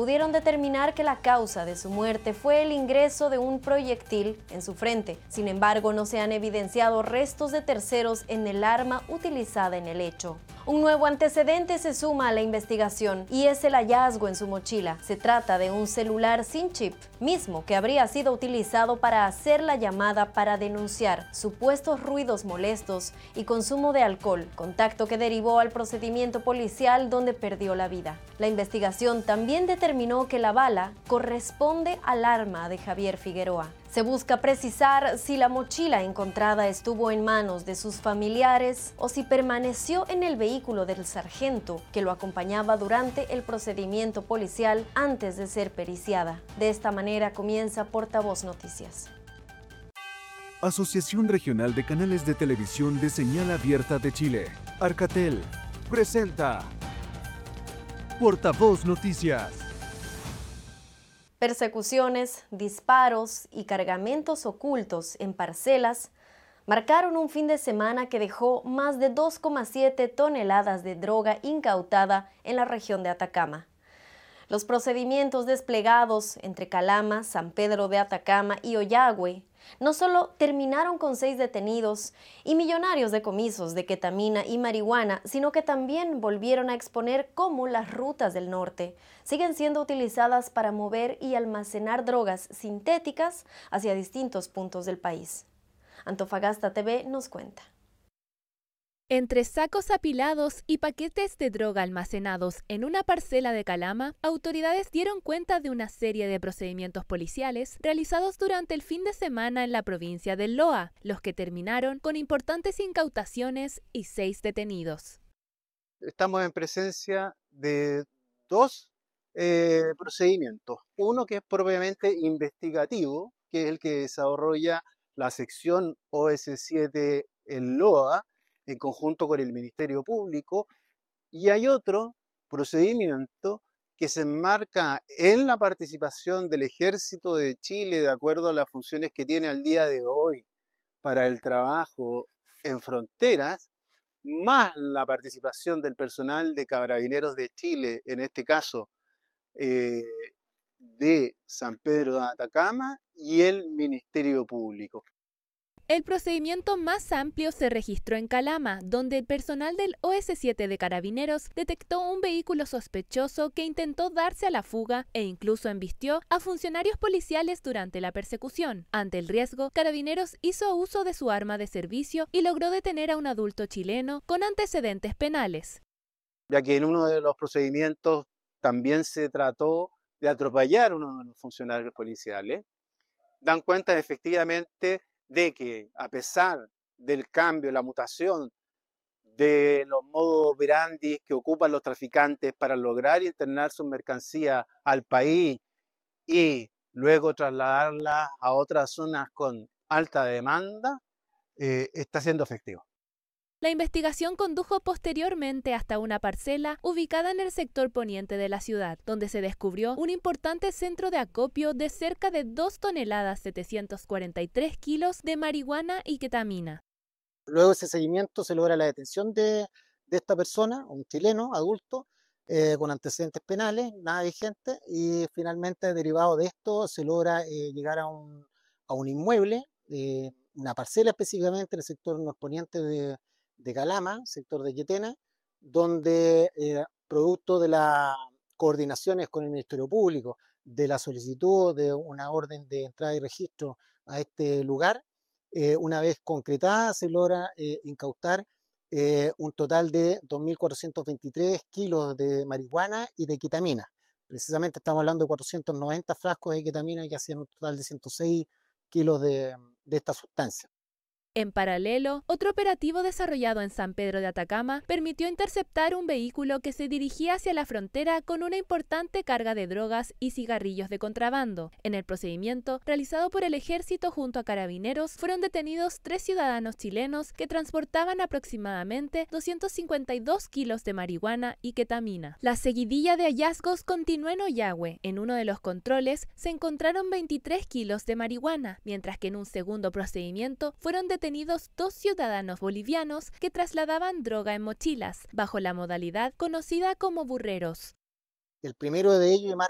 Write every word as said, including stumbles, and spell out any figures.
pudieron determinar que la causa de su muerte fue el ingreso de un proyectil en su frente. Sin embargo, no se han evidenciado restos de terceros en el arma utilizada en el hecho. Un nuevo antecedente se suma a la investigación y es el hallazgo en su mochila. Se trata de un celular sin chip, mismo que habría sido utilizado para hacer la llamada para denunciar supuestos ruidos molestos y consumo de alcohol, contacto que derivó al procedimiento policial donde perdió la vida. La investigación también determinó que la bala corresponde al arma de Javier Figueroa. Se busca precisar si la mochila encontrada estuvo en manos de sus familiares o si permaneció en el vehículo del sargento que lo acompañaba durante el procedimiento policial antes de ser periciada. De esta manera comienza Portavoz Noticias. Asociación Regional de Canales de Televisión de Señal Abierta de Chile, Arcatel, presenta Portavoz Noticias. Persecuciones, disparos y cargamentos ocultos en parcelas marcaron un fin de semana que dejó más de dos coma siete toneladas de droga incautada en la región de Atacama. Los procedimientos desplegados entre Calama, San Pedro de Atacama y Ollagüe no solo terminaron con seis detenidos y millonarios decomisos de ketamina y marihuana, sino que también volvieron a exponer cómo las rutas del norte siguen siendo utilizadas para mover y almacenar drogas sintéticas hacia distintos puntos del país. Antofagasta T V nos cuenta. Entre sacos apilados y paquetes de droga almacenados en una parcela de Calama, autoridades dieron cuenta de una serie de procedimientos policiales realizados durante el fin de semana en la provincia del Loa, los que terminaron con importantes incautaciones y seis detenidos. Estamos en presencia de dos eh, procedimientos. Uno que es propiamente investigativo, que es el que desarrolla la sección O S siete en Loa, en conjunto con el Ministerio Público, y hay otro procedimiento que se enmarca en la participación del Ejército de Chile de acuerdo a las funciones que tiene al día de hoy para el trabajo en fronteras, más la participación del personal de Carabineros de Chile, en este caso eh, de San Pedro de Atacama y el Ministerio Público. El procedimiento más amplio se registró en Calama, donde el personal del O S siete de Carabineros detectó un vehículo sospechoso que intentó darse a la fuga e incluso embistió a funcionarios policiales durante la persecución. Ante el riesgo, Carabineros hizo uso de su arma de servicio y logró detener a un adulto chileno con antecedentes penales. Ya que en uno de los procedimientos también se trató de atropellar a uno de los funcionarios policiales, dan cuenta efectivamente de que a pesar del cambio, la mutación de los modos operandi que ocupan los traficantes para lograr internar sus mercancías al país y luego trasladarlas a otras zonas con alta demanda, eh, está siendo efectivo. La investigación condujo posteriormente hasta una parcela ubicada en el sector poniente de la ciudad, donde se descubrió un importante centro de acopio de cerca de dos toneladas setecientos cuarenta y tres kilos de marihuana y ketamina. Luego de ese seguimiento se logra la detención de, de esta persona, un chileno adulto, eh, con antecedentes penales, nada vigente, y finalmente derivado de esto se logra eh, llegar a un, a un inmueble, eh, una parcela específicamente en el sector norponiente de de Calama, sector de Yetena, donde eh, producto de las coordinaciones con el Ministerio Público, de la solicitud de una orden de entrada y registro a este lugar, eh, una vez concretada se logra eh, incautar eh, un total de dos mil cuatrocientos veintitrés kilos de marihuana y de ketamina. Precisamente estamos hablando de cuatrocientos noventa frascos de ketamina que hacían un total de ciento seis kilos de, de esta sustancia. En paralelo, otro operativo desarrollado en San Pedro de Atacama permitió interceptar un vehículo que se dirigía hacia la frontera con una importante carga de drogas y cigarrillos de contrabando. En el procedimiento, realizado por el Ejército junto a Carabineros, fueron detenidos tres ciudadanos chilenos que transportaban aproximadamente doscientos cincuenta y dos kilos de marihuana y ketamina. La seguidilla de hallazgos continuó en Ollagüe. En uno de los controles se encontraron veintitrés kilos de marihuana, mientras que en un segundo procedimiento fueron detenidos detenidos dos ciudadanos bolivianos que trasladaban droga en mochilas, bajo la modalidad conocida como burreros. El primero de ellos